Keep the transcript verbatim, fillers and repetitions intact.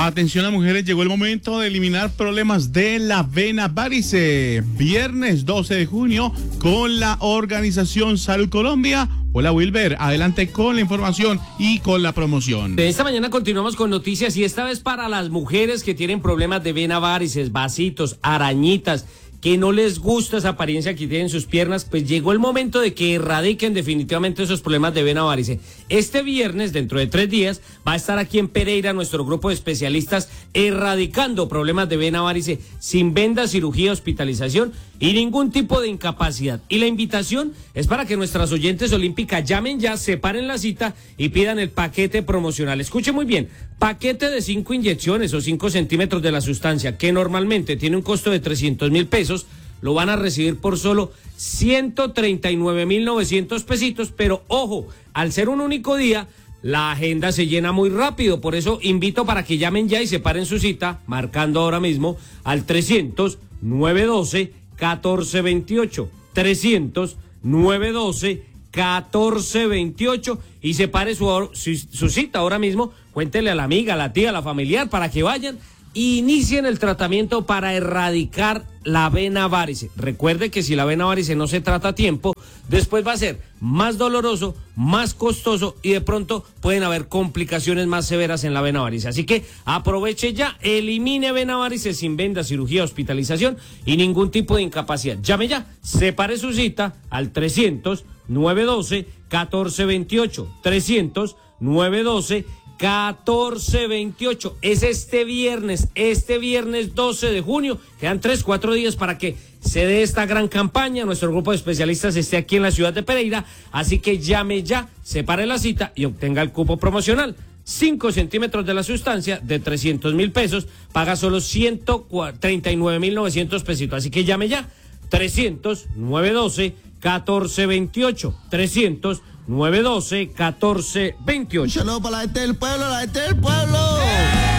Atención a mujeres, llegó el momento de eliminar problemas de la vena varice. Viernes doce de junio con la organización Salud Colombia. Hola Wilber, adelante con la información y con la promoción. De esta mañana continuamos con noticias y esta vez para las mujeres que tienen problemas de vena varices, vasitos, arañitas, que no les gusta esa apariencia que tienen sus piernas, pues llegó el momento de que erradiquen definitivamente esos problemas de vena varice. Este viernes, dentro de tres días, va a estar aquí en Pereira nuestro grupo de especialistas erradicando problemas de vena varice sin venda, cirugía, hospitalización y ningún tipo de incapacidad. Y la invitación es para que nuestras oyentes olímpicas llamen ya, separen la cita y pidan el paquete promocional. Escuche muy bien, paquete de cinco inyecciones o cinco centímetros de la sustancia, que normalmente tiene un costo de trescientos mil pesos, lo van a recibir por solo ciento treinta y nueve mil novecientos pesitos, pero ojo, al ser un único día, la agenda se llena muy rápido, por eso invito para que llamen ya y separen su cita, marcando ahora mismo al trescientos, nueve doce, catorce veintiocho, trescientos, nueve doce, catorce veintiocho y separe su, su, su cita ahora mismo, cuéntele a la amiga, a la tía, a la familiar para que vayan e inicien el tratamiento para erradicar la vena varice. Recuerde que si la vena varice no se trata a tiempo, después va a ser más doloroso, más costoso y de pronto pueden haber complicaciones más severas en la vena varice. Así que aproveche ya, elimine vena varice sin venda, cirugía, hospitalización y ningún tipo de incapacidad. Llame ya, separe su cita al trescientos, nueve doce, catorce veintiocho, trescientos, nueve doce, catorce veintiocho. Es este viernes, este viernes doce de junio. Quedan tres, cuatro días para que se dé esta gran campaña. Nuestro grupo de especialistas esté aquí en la ciudad de Pereira. Así que llame ya, separe la cita y obtenga el cupo promocional. cinco centímetros de la sustancia de trescientos mil pesos. Paga solo ciento treinta y nueve mil novecientos pesitos. Así que llame ya. trescientos, nueve doce, catorce veintiocho. trescientos, nueve doce, catorce veintiocho. Un saludo para la gente del pueblo, la gente del pueblo. ¡Eh!